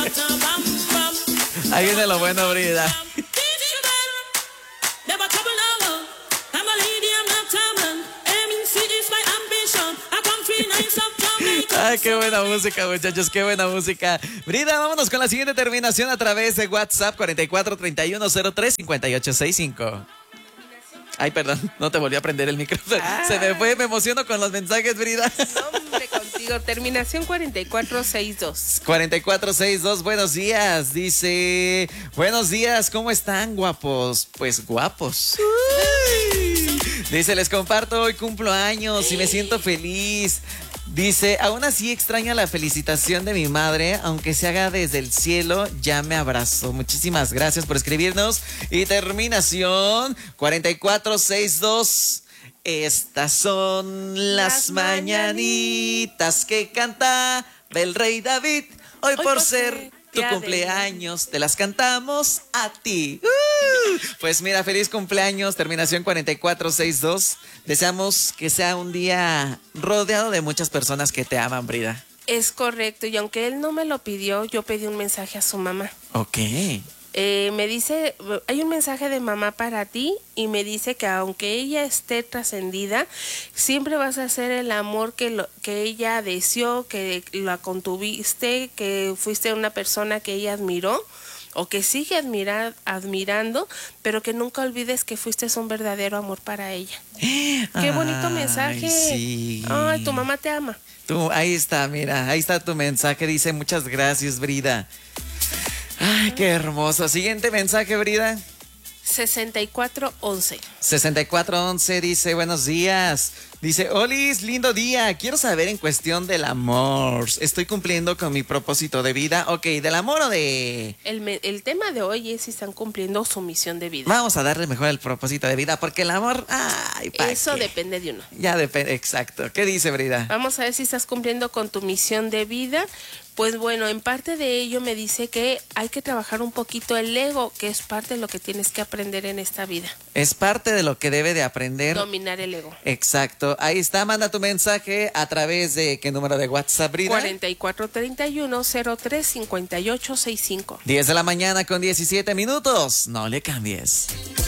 Ahí viene lo bueno, Brida. Ay, qué buena música, muchachos, qué buena música. Brida, vámonos con la siguiente terminación a través de WhatsApp 4431035865. Ay, perdón, no te volví a prender el micrófono. Se me fue, me emociono con los mensajes, Brida. Hombre, contigo. Terminación 4462. 4462, buenos días. Dice, buenos días, ¿cómo están, guapos? Pues guapos. Dice, les comparto, hoy cumplo años y me siento feliz. Dice, aún así extraño la felicitación de mi madre, aunque se haga desde el cielo, ya me abrazó. Muchísimas gracias por escribirnos. Y terminación 4462. Estas son las mañanitas que canta el rey David. Hoy por ser tu cumpleaños, te las cantamos a ti. Pues mira, feliz cumpleaños, terminación 4462. Deseamos que sea un día rodeado de muchas personas que te aman, Brida. Es correcto, y aunque él no me lo pidió, yo pedí un mensaje a su mamá. Ok. Me dice, hay un mensaje de mamá para ti, y me dice que aunque ella esté trascendida, siempre vas a ser el amor que ella deseó, que la contuviste, que fuiste una persona que ella admiró o que sigue admirando, pero que nunca olvides que fuiste un verdadero amor para ella. Qué bonito mensaje. Sí. Ay, tu mamá te ama. Ahí está, mira, ahí está tu mensaje, dice muchas gracias, Brida. Ay, qué hermoso. Siguiente mensaje, Brida. 6411. 6411 dice, buenos días. Dice, Olis, lindo día. Quiero saber en cuestión del amor. Estoy cumpliendo con mi propósito de vida. Ok, ¿del amor o de...? El tema de hoy es si están cumpliendo su misión de vida. Vamos a darle mejor el propósito de vida, porque el amor... Ay, eso depende de uno. Ya depende, exacto. ¿Qué dice, Brida? Vamos a ver si estás cumpliendo con tu misión de vida. Pues bueno, en parte de ello me dice que hay que trabajar un poquito el ego, que es parte de lo que tienes que aprender en esta vida. Es parte de lo que debe de aprender. Dominar el ego. Exacto. Ahí está, manda tu mensaje a través de ¿qué número de WhatsApp, Brida? 4431-035865. 10 de la mañana con 17 minutos. No le cambies.